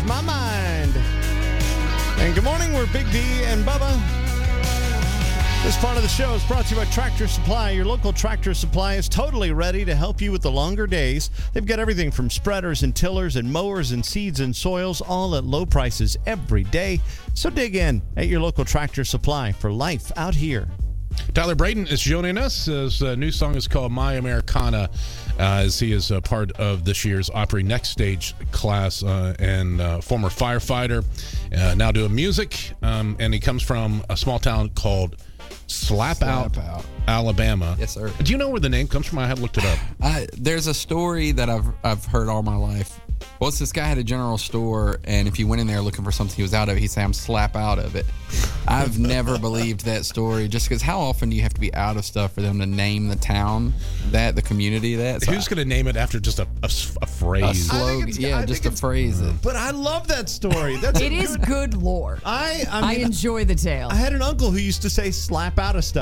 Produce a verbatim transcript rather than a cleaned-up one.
My Mind. And good morning, we're Big D and Bubba. This part of the show is brought to you by Tractor Supply. Your local Tractor Supply is totally ready to help you with the longer days. They've got everything from spreaders and tillers and mowers and seeds and soils, all at low prices every day. So dig in at your local Tractor Supply for life out here. Tyler Braden is joining us. His uh, new song is called My Americana, uh, as he is a part of this year's Opry Next Stage class, uh, and uh, former firefighter, uh, now doing music. Um, and he comes from a small town called Slap, Slap Out, Out, Alabama. Yes, sir. Do you know where the name comes from? I had looked it up. I, there's a story that I've I've heard all my life. Well, it's this guy had a general store, and if you went in there looking for something he was out of it, he'd say, I'm slap out of it. I've never believed that story, just because how often do you have to be out of stuff for them to name the town that, the community that? So Who's going to name it after just a, a, a a phrase? slogan? it's- Yeah, I just think to phrase it. But I love that story. That's It a is good, good lore. I, I I, mean, enjoy the tale. I had an uncle who used to say slap out of stuff.